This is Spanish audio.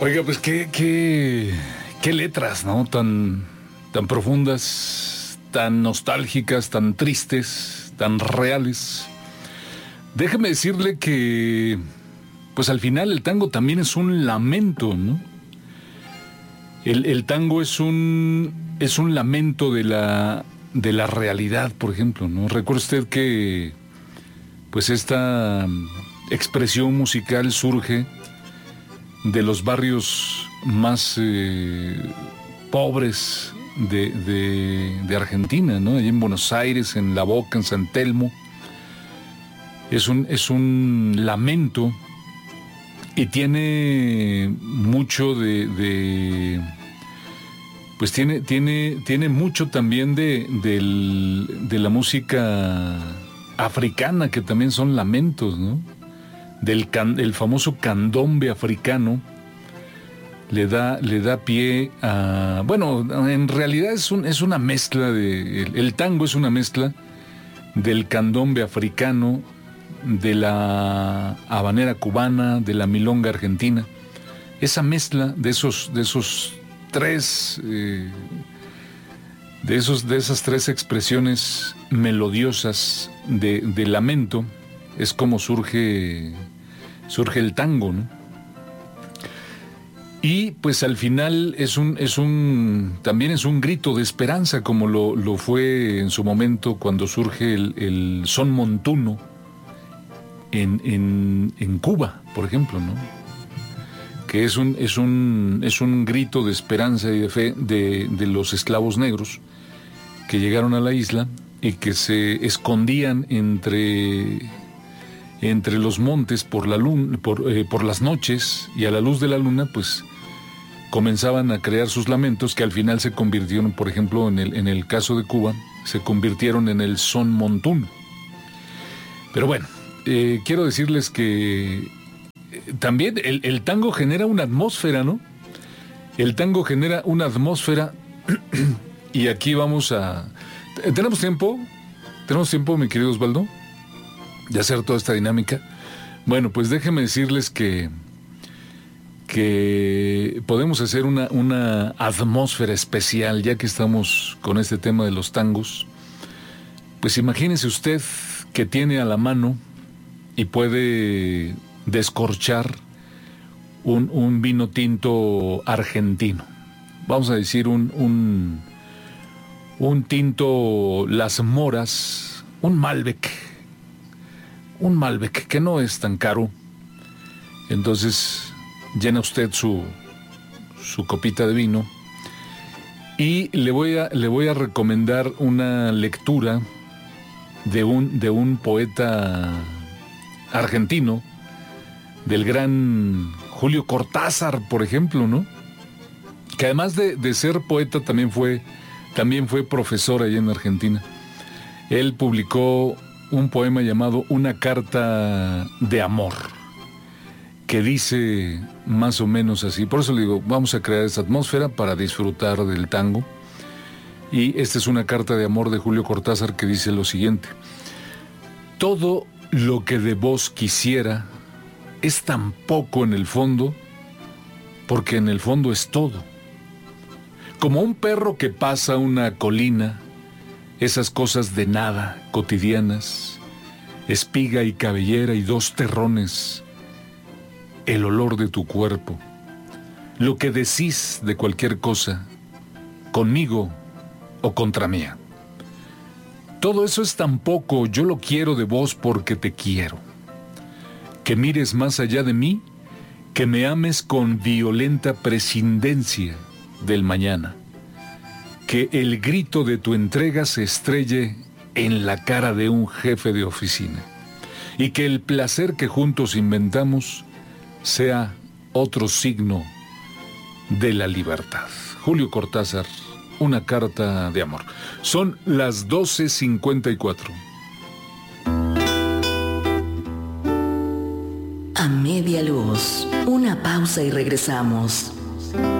Oiga, pues qué letras, ¿no? Tan profundas, tan nostálgicas, tan tristes, tan reales. Déjeme decirle que, pues al final el tango también es un lamento, ¿no? El tango es un lamento de la realidad, por ejemplo, ¿no? Recuerde usted que, pues esta expresión musical surge de los barrios más pobres de Argentina, ¿no? Allí en Buenos Aires, en La Boca, en San Telmo. Es un lamento y tiene mucho pues tiene mucho también de la música africana, que también son lamentos, ¿no? El famoso candombe africano le da pie a... Bueno, en realidad es una mezcla el tango es una mezcla del candombe africano, de la habanera cubana, de la milonga argentina. Esa mezcla de esas tres expresiones melodiosas de lamento es como surge el tango, ¿no? Y pues al final también es un grito de esperanza, como lo fue en su momento cuando surge el son montuno en Cuba, por ejemplo, ¿no? Que es un grito de esperanza y de fe de los esclavos negros que llegaron a la isla y que se escondían entre los montes por la luna, por las noches, y a la luz de la luna pues comenzaban a crear sus lamentos, que al final se convirtieron, por ejemplo, en el caso de Cuba, se convirtieron en el son montuno. Pero bueno, quiero decirles que también el tango genera una atmósfera, ¿no? El tango genera una atmósfera y aquí vamos a... ¿Tenemos tiempo? ¿Tenemos tiempo, mi querido Osvaldo, de hacer toda esta dinámica? Bueno, pues déjenme decirles que podemos hacer una atmósfera especial, ya que estamos con este tema de los tangos. Pues imagínese usted que tiene a la mano y puede descorchar un vino tinto argentino. Vamos a decir un tinto Las Moras, un Malbec que no es tan caro. Entonces llena usted su copita de vino y le voy a recomendar una lectura de un poeta argentino, del gran Julio Cortázar, por ejemplo, ¿no? Que además de ser poeta también fue profesor allá en Argentina. Él publicó un poema llamado Una carta de amor, que dice más o menos así. Por eso le digo, vamos a crear esta atmósfera para disfrutar del tango. Y esta es una carta de amor de Julio Cortázar que dice lo siguiente: todo lo que de vos quisiera es tan poco en el fondo, porque en el fondo es todo. Como un perro que pasa una colina, esas cosas de nada, cotidianas, espiga y cabellera y dos terrones, el olor de tu cuerpo, lo que decís de cualquier cosa, conmigo o contra mía. Todo eso es tan poco, yo lo quiero de vos porque te quiero. Que mires más allá de mí, que me ames con violenta prescindencia del mañana. Que el grito de tu entrega se estrelle en la cara de un jefe de oficina. Y que el placer que juntos inventamos sea otro signo de la libertad. Julio Cortázar, una carta de amor. Son las 12:54. A media luz, una pausa y regresamos.